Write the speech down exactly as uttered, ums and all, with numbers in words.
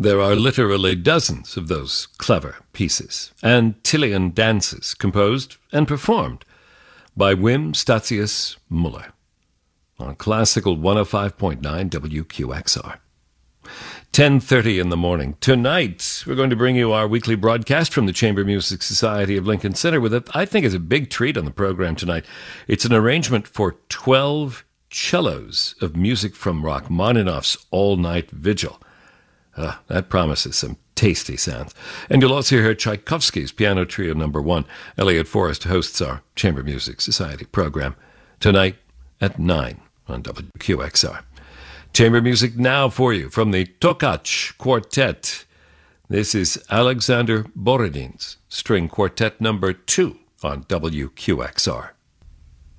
There are literally dozens of those clever pieces, Antillian dances composed and performed by Wim Statius Muller on Classical one oh five point nine W Q X R. ten thirty in the morning. Tonight, we're going to bring you our weekly broadcast from the Chamber Music Society of Lincoln Center with, a, I think, is a big treat on the program tonight. It's an arrangement for twelve cellos of music from Rachmaninoff's All-Night Vigil. Uh, that promises some tasty sounds. And you'll also hear Tchaikovsky's Piano Trio Number One. Elliot Forrest hosts our Chamber Music Society program tonight at nine on W Q X R. Chamber music now for you from the Tokach Quartet. This is Alexander Borodin's String Quartet Number Two on W Q X R.